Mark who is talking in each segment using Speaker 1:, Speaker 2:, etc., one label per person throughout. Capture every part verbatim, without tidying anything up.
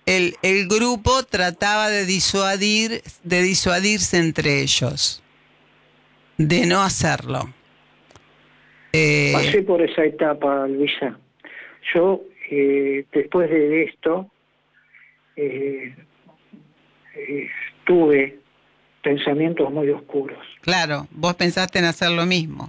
Speaker 1: el, el grupo trataba de disuadir, de disuadirse entre ellos, de no hacerlo. Eh,
Speaker 2: Pasé por esa etapa, Luisa. Yo, eh, después de esto, eh, eh, tuve pensamientos muy oscuros.
Speaker 1: claro, vos pensaste en hacer lo mismo.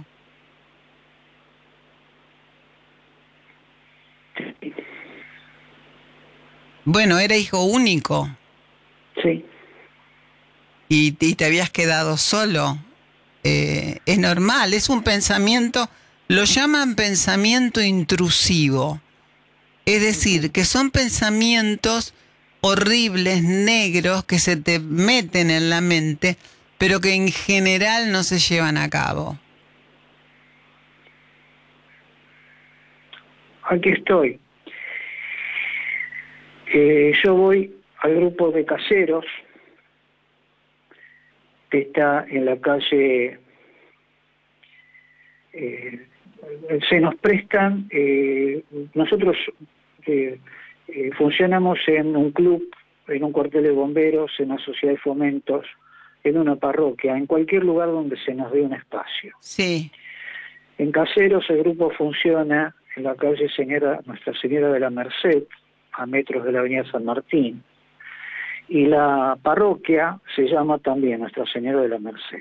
Speaker 1: Bueno, era hijo único.
Speaker 2: Sí.
Speaker 1: Y, y te habías quedado solo. Eh, es normal, es un pensamiento, lo llaman pensamiento intrusivo. Es decir, que son pensamientos horribles, negros, que se te meten en la mente, pero que en general no se llevan a cabo.
Speaker 2: Aquí estoy. Eh, yo voy al grupo de caseros que está en la calle. Eh, se nos prestan, eh, nosotros eh, eh, funcionamos en un club, en un cuartel de bomberos, en una sociedad de fomentos, en una parroquia, en cualquier lugar donde se nos dé un espacio.
Speaker 1: Sí.
Speaker 2: En Caseros el grupo funciona en la calle Señora, Nuestra Señora de la Merced, a metros de la avenida San Martín, y la parroquia se llama también Nuestra Señora de la Merced.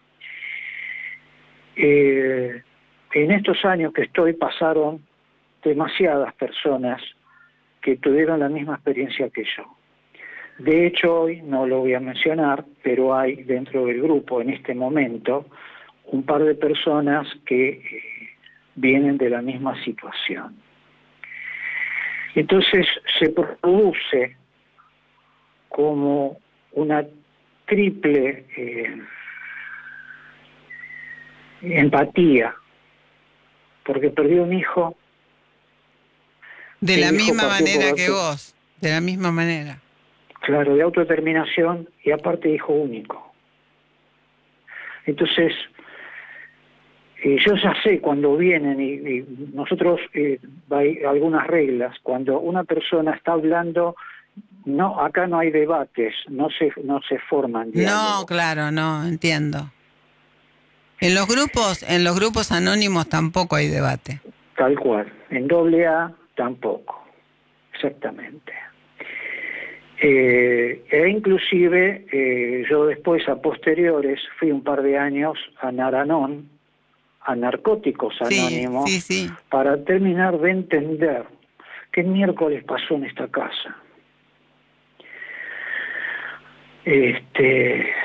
Speaker 2: Eh, en estos años que estoy pasaron demasiadas personas que tuvieron la misma experiencia que yo. De hecho, hoy no lo voy a mencionar, pero hay dentro del grupo en este momento un par de personas que eh, vienen de la misma situación. Entonces se produce como una triple eh, empatía, porque perdió un hijo.
Speaker 1: De la
Speaker 2: El hijo
Speaker 1: misma
Speaker 2: partió por
Speaker 1: manera que
Speaker 2: auto,
Speaker 1: vos, de la misma manera.
Speaker 2: claro, de autodeterminación y aparte hijo único. Entonces, eh, yo ya sé cuando vienen y, y nosotros eh, hay algunas reglas. Cuando una persona está hablando, no, acá no hay debates, no se no se forman diálogos.
Speaker 1: No, claro, no, entiendo. En los grupos, en los grupos anónimos tampoco hay debate.
Speaker 2: Tal cual. En doble A tampoco. Exactamente. Eh, e inclusive eh, yo después a posteriores fui un par de años a Naranón, a Narcóticos
Speaker 1: Sí,
Speaker 2: Anónimos,
Speaker 1: sí, sí.
Speaker 2: para terminar de entender qué miércoles pasó en esta casa. Este,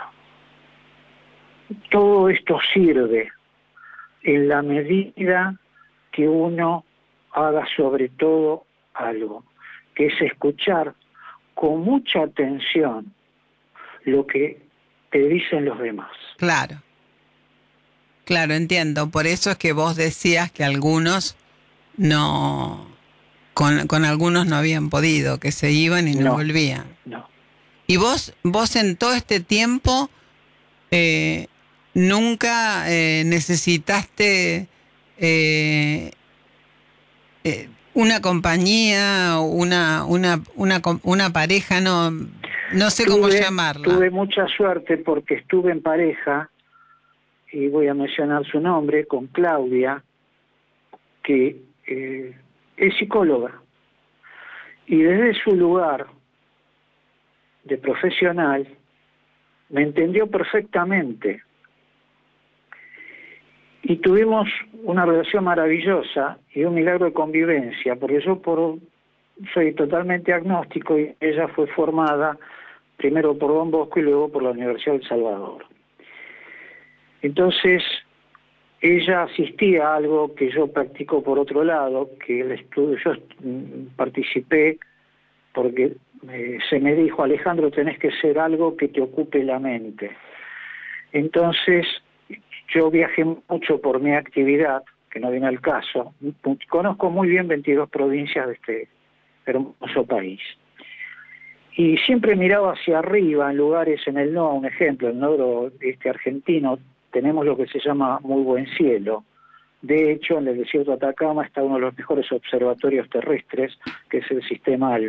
Speaker 2: todo esto sirve en la medida que uno haga sobre todo algo, que es escuchar con mucha atención lo que te dicen los demás.
Speaker 1: Claro. Claro, entiendo. Por eso es que vos decías que algunos no, con, con algunos no habían podido, que se iban y no
Speaker 2: No,
Speaker 1: volvían.
Speaker 2: no.
Speaker 1: Y vos, vos en todo este tiempo eh, nunca eh, necesitaste eh, eh, una compañía, una, una, una, com- una pareja, no, no sé cómo
Speaker 2: Tuve,
Speaker 1: llamarla.
Speaker 2: tuve mucha suerte porque estuve en pareja, y voy a mencionar su nombre, con Claudia, que eh, es psicóloga. Y desde su lugar de profesional, me entendió perfectamente. Y tuvimos una relación maravillosa y un milagro de convivencia, porque yo por, soy totalmente agnóstico y ella fue formada primero por Don Bosco y luego por la Universidad del Salvador. Entonces, ella asistía a algo que yo practico por otro lado, que el estudio, yo mm, participé porque eh, se me dijo, Alejandro, tenés que ser algo que te ocupe la mente. Entonces, yo viajé mucho por mi actividad, que no viene al caso, conozco muy bien veintidós provincias de este hermoso país. Y siempre miraba hacia arriba en lugares en el no, un ejemplo, en el noro este, argentino, tenemos lo que se llama muy buen cielo. De hecho, en el desierto de Atacama está uno de los mejores observatorios terrestres, que es el sistema ALBA.